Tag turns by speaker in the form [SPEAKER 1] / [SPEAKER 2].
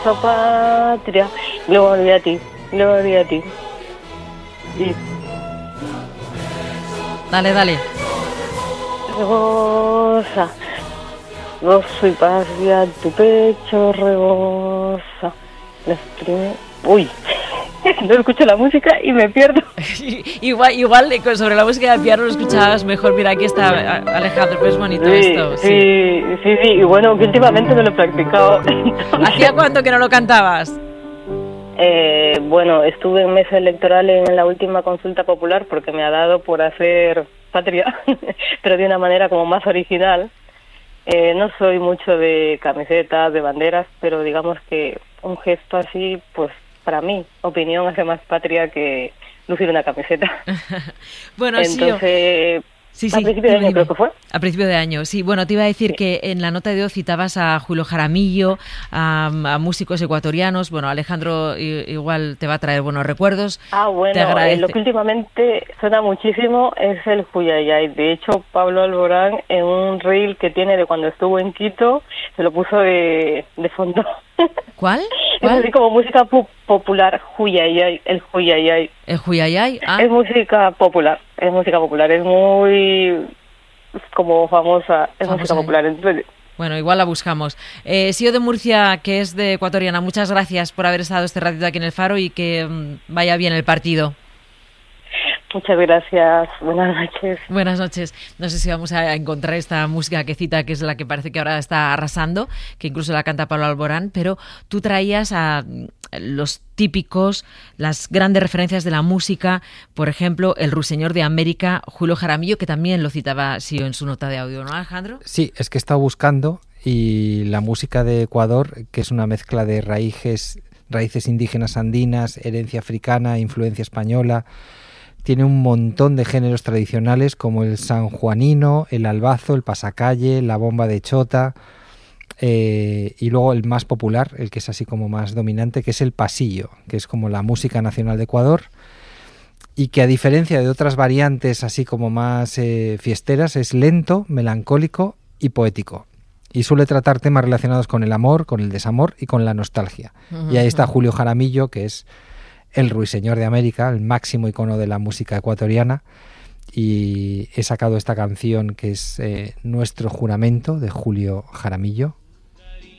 [SPEAKER 1] patria, gloria a ti, gloria a ti. Y
[SPEAKER 2] Dale.
[SPEAKER 1] rebosa, gozo y paz ya tu pecho rebosa. Uy, no escucho la música y me pierdo.
[SPEAKER 2] igual sobre la música del piano lo escuchabas mejor. Mira, aquí está Alejandro, pues es bonito esto.
[SPEAKER 1] Sí, y bueno, que últimamente me lo he practicado.
[SPEAKER 2] ¿Hacía cuánto que no lo cantabas?
[SPEAKER 1] Bueno, estuve en mesa electoral en la última consulta popular porque me ha dado por hacer patria, pero de una manera como más original. No soy mucho de camisetas, de banderas, pero digamos que un gesto así, pues para mí, opinión, hace más patria que lucir una camiseta.
[SPEAKER 2] Bueno,
[SPEAKER 1] entonces,
[SPEAKER 2] sí,
[SPEAKER 1] a principio de año creo que fue.
[SPEAKER 2] A principio de año, sí. Bueno, te iba a decir que en la nota de hoy citabas a Julio Jaramillo, a músicos ecuatorianos. Bueno, Alejandro igual te va a traer buenos recuerdos.
[SPEAKER 1] Bueno, lo que últimamente suena muchísimo es el Juyayay. De hecho, Pablo Alborán, en un reel que tiene de cuando estuvo en Quito, se lo puso de fondo.
[SPEAKER 2] ¿Cuál?
[SPEAKER 1] Es así como música popular, Juyayay, el Juyayay.
[SPEAKER 2] ¿El Juyayay?
[SPEAKER 1] Es música popular, es muy como famosa, música popular. Entonces,
[SPEAKER 2] bueno, igual la buscamos. Sio de Murcia, que es de ecuatoriana, muchas gracias por haber estado este ratito aquí en El Faro y que vaya bien el partido.
[SPEAKER 1] Muchas gracias, buenas noches.
[SPEAKER 2] Buenas noches. No sé si vamos a encontrar esta música que cita, que es la que parece que ahora está arrasando, que incluso la canta Pablo Alborán, pero tú traías a los típicos, las grandes referencias de la música, por ejemplo, el Ruiseñor de América, Julio Jaramillo, que también lo citaba Sio en su nota de audio, ¿no, Alejandro?
[SPEAKER 3] Sí, es que he estado buscando y la música de Ecuador, que es una mezcla de raíces indígenas andinas, herencia africana, influencia española. Tiene un montón de géneros tradicionales como el sanjuanino, el albazo, el pasacalle, la bomba de chota y luego el más popular, el que es así como más dominante, que es el pasillo, que es como la música nacional de Ecuador y que a diferencia de otras variantes así como más fiesteras es lento, melancólico y poético. Y suele tratar temas relacionados con el amor, con el desamor y con la nostalgia. Y ahí está Julio Jaramillo, que es el Ruiseñor de América, el máximo icono de la música ecuatoriana, y he sacado esta canción que es Nuestro Juramento, de Julio Jaramillo,